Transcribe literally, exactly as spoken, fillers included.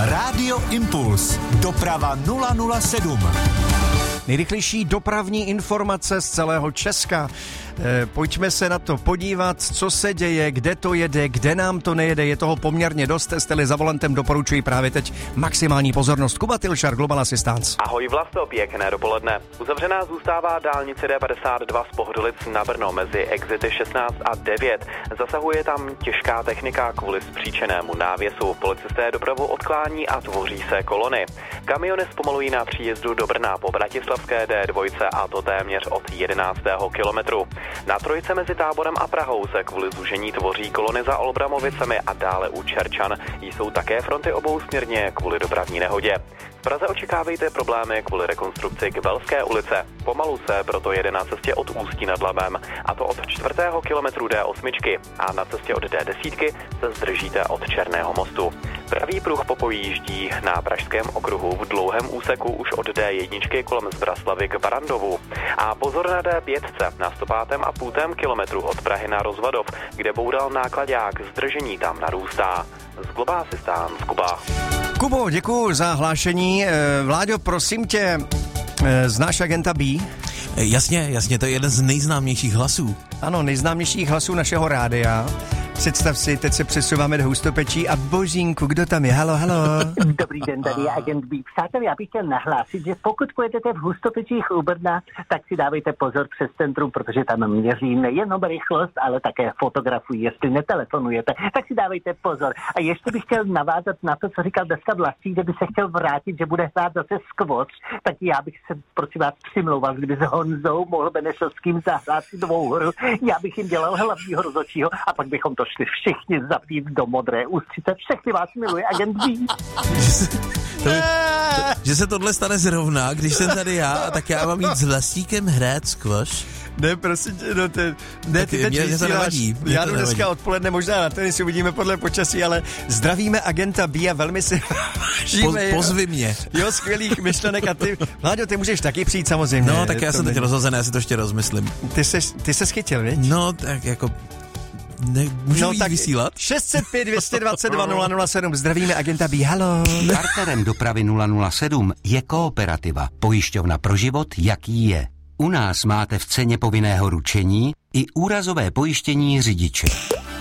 Rádio Impuls. Doprava nula nula sedm. Nejrychlejší dopravní informace z celého Česka. E, pojďme se na to podívat, co se děje, kde to jede, kde nám to nejede. Je toho poměrně dost. Jste-li za volantem, doporučuji právě teď maximální pozornost. Kuba Tilšar, Global Assistance. Ahoj Vlasto, pěkné dopoledne. Uzavřená zůstává dálnice D padesát dva z Pohodlic na Brno mezi exity šestnáct a devět. Zasahuje tam těžká technika kvůli spříčenému návěsu. Policisté dopravu odklání a tvoří se kolony. Kamiony zpomalují na příjezdu do Brna po bratislavské D dva a to téměř od jedenáctého kilometru. Na trojce mezi Táborem a Prahou se kvůli zúžení tvoří kolony za Olbramovicemi a dále u Čerčan. Jsou také fronty obousměrně kvůli dopravní nehodě. V Praze očekávejte problémy kvůli rekonstrukci Kvelské ulice. Pomalu se proto jede na cestě od Ústí nad Labem, a to od čtvrtého kilometru D osm a na cestě od D deset se zdržíte od Černého mostu. Pravý pruh popojíždí na Pražském okruhu v dlouhém úseku už od D jedna kolem Zbraslavy k Barandovu. A pozor na D pět na sto pátém a půltém kilometru od Prahy na Rozvadov, kde boural nákladák, zdržení tam narůstá. Z Global Assistance, Kuba. Kubo, děkuju za hlášení. Vláďo, prosím tě, znáš agenta B? Jasně, jasně, to je jeden z nejznámějších hlasů. Ano, nejznámějších hlasů našeho rádia. Představ si, teď se přesouváme do Hustopečí a božínku, kdo tam je? Halo, halo. Dobrý den, tady je agent B. Přátelé, já bych chtěl nahlásit, že pokud pojedete v Hustopečích u Brna, tak si dávejte pozor přes centrum, protože tam měří nejenom rychlost, ale také fotografují. Jestli netelefonujete, tak si dávejte pozor. A ještě bych chtěl navázat na to, co říkal dneska Vlastí, že by se chtěl vrátit, že bude hrát zase squash, tak já bych se prosím vás přimlouval, kdyby s Honzou mohl Benešovským zahrát si dvouhru. Já bych jim dělal hlavního rozhodčího a pak bychom to šli všichni zapít do modré ústřice. Všechny vás miluje agent B. Že se, to, to, že se tohle stane zrovna, když jsem tady já, tak já mám jít s Vlastíkem hrát squash. Ne, prosím tě, no ty, ne, ty teď mě, mě to nevadí. Mě já to jdu dneska nevadí. odpoledne, možná na tenis uvidíme podle počasí, ale zdravíme agenta B a velmi si vážíme. Po, pozvi mě. Jo, skvělých myšlenek a ty, Vláďo, ty můžeš taky přijít samozřejmě. No, tak já to jsem teď není. rozhozený, já si to ještě rozmyslím. Ty ses, ty ses chytil, viď? No, tak jako... Ne, můžu no, jít tak vysílat? šest set pět dvě dvacet dva nula nula sedm, zdravíme agenta B, halo. Partnerem dopravy nula nula sedm je Kooperativa, pojišťovna pro život, jaký je. U nás máte v ceně povinného ručení i úrazové pojištění řidiče.